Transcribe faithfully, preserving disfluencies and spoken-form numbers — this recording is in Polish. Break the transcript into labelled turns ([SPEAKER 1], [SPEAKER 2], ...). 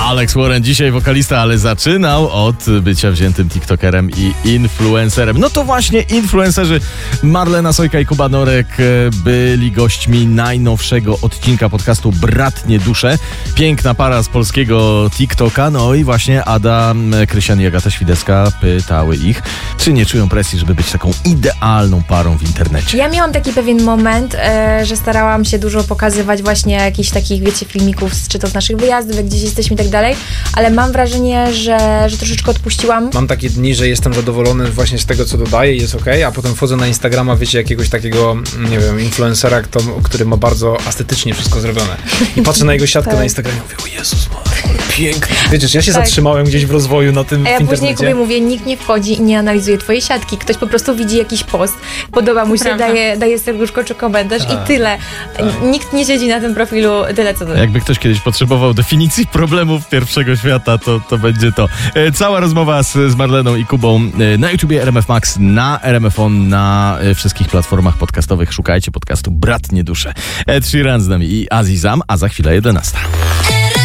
[SPEAKER 1] Alex Warren, dzisiaj wokalista, ale zaczynał od bycia wziętym tiktokerem i influencerem. No to właśnie influencerzy Marlena Sojka i Kuba Norek byli gośćmi najnowszego odcinka podcastu Bratnie Dusze. Piękna para z polskiego TikToka, no i właśnie Ada Krysian i Agata Świdecka pytały ich, czy nie czują presji, żeby być taką idealną parą w internecie.
[SPEAKER 2] Ja miałam taki pewien moment, e, że starałam się dużo pokazywać właśnie jakichś takich, wiecie, filmików, czy to z naszych wyjazdów, jak gdzieś jesteśmy i tak dalej, ale mam wrażenie, że, że troszeczkę odpuściłam.
[SPEAKER 3] Mam takie dni, że jestem zadowolony właśnie z tego, co dodaję i jest okej, okay, a potem wchodzę na Instagrama, wiecie, jakiegoś takiego, nie wiem, influencera, kto, który ma bardzo estetycznie wszystko zrobione. I patrzę na jego siatkę
[SPEAKER 2] tak.
[SPEAKER 3] na Instagramie i mówię, o Jezus, ale piękny. Wiecie, ja się
[SPEAKER 2] tak.
[SPEAKER 3] zatrzymałem gdzieś w rozwoju na tym
[SPEAKER 2] A ja
[SPEAKER 3] w
[SPEAKER 2] później
[SPEAKER 3] internecie.
[SPEAKER 2] Kubie mówię, nikt nie wchodzi i nie analizuje twojej siatki. Ktoś po prostu widzi jakiś post, podoba mu się, daje, daje serduszko czy komentarz a, i tyle. A. Nikt nie siedzi na tym profilu tyle, co...
[SPEAKER 1] Jakby ktoś kiedyś potrzebował definicji problemów pierwszego świata, to, to będzie to. E, cała rozmowa z, z Marleną i Kubą e, na YouTubie R M F Max, na R M F On, na e, wszystkich platformach podcastowych. Szukajcie podcastu Bratnie Dusze. Ed Sheeran z nami i Azizam, a za chwilę jedenasta.